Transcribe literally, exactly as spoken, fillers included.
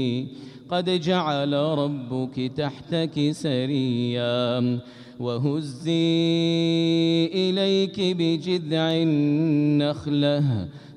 قد جعل ربك تحتك سريا وهزي إليك بجذع النخلة